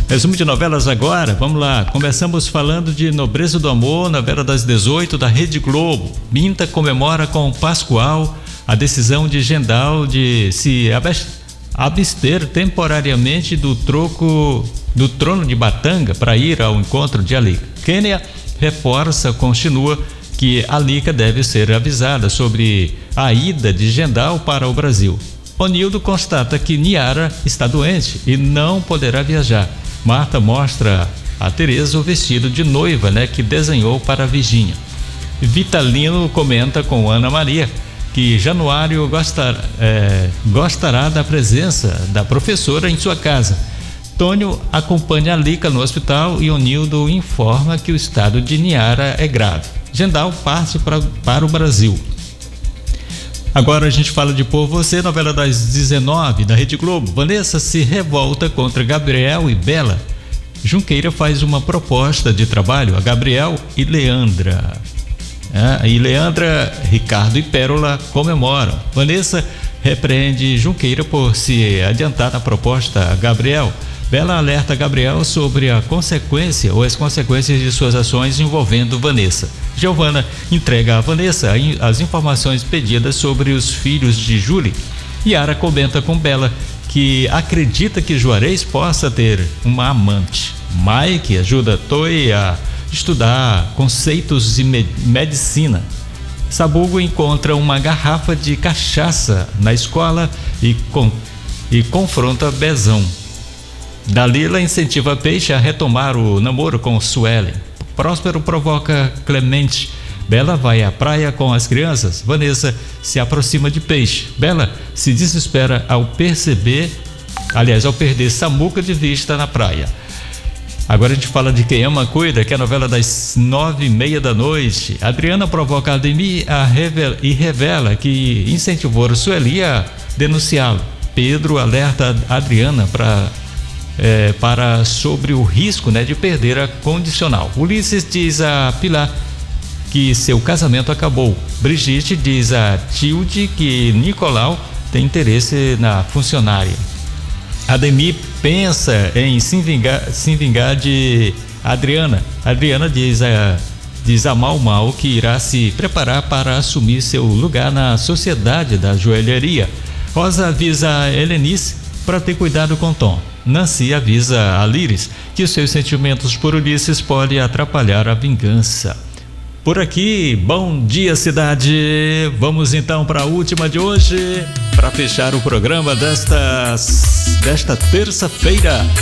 Resumo de novelas agora, vamos lá. Começamos falando de Nobreza do Amor, novela das 18 da Rede Globo. Minta comemora com Pascoal a decisão de Gendal de se abster temporariamente do trono de Batanga para ir ao encontro de Alica. Kênia reforça, continua que Alica deve ser avisada sobre a ida de Gendal para o Brasil. Onildo constata que Niara está doente e não poderá viajar. Marta mostra a Tereza o vestido de noiva, que desenhou para Virgínia. Vitalino comenta com Ana Maria que Januário gostará da presença da professora em sua casa. Tônio acompanha Alica no hospital e Onildo informa que o estado de Niara é grave. Gendal parte para o Brasil. Agora a gente fala de Por Você, novela das 19 da Rede Globo. Vanessa se revolta contra Gabriel e Bela. Junqueira faz uma proposta de trabalho a Gabriel e Leandra. Ricardo e Pérola comemoram. Vanessa repreende Junqueira por se adiantar na proposta a Gabriel. Bela alerta Gabriel sobre a consequência ou as consequências de suas ações envolvendo Vanessa. Giovana entrega a Vanessa as informações pedidas sobre os filhos de Júlia. Yara comenta com Bela que acredita que Juarez possa ter uma amante. Mike ajuda Toy a estudar conceitos de medicina. Sabugo encontra uma garrafa de cachaça na escola e confronta Bezão. Dalila incentiva Peixe a retomar o namoro com Suelen. Próspero provoca Clemente. Bela vai à praia com as crianças. Vanessa se aproxima de Peixe. Bela se desespera ao perder Samuca de vista na praia. Agora a gente fala de Quem Ama Cuida, que é a novela das 9:30 da noite. Adriana provoca Ademir e revela que incentivou Sueli a denunciá-lo. Pedro alerta Adriana sobre o risco de perder a condicional. Ulisses diz a Pilar que seu casamento acabou. Brigitte diz a Tilde que Nicolau tem interesse na funcionária. Ademir pensa em se vingar de Adriana. Adriana diz a Mal que irá se preparar para assumir seu lugar na sociedade da joalheria. Rosa avisa a Helenice para ter cuidado com Tom. Nancy avisa a Liris que os seus sentimentos por Ulisses podem atrapalhar a vingança. Por aqui, bom dia cidade. Vamos então para a última de hoje, para fechar o programa desta terça-feira.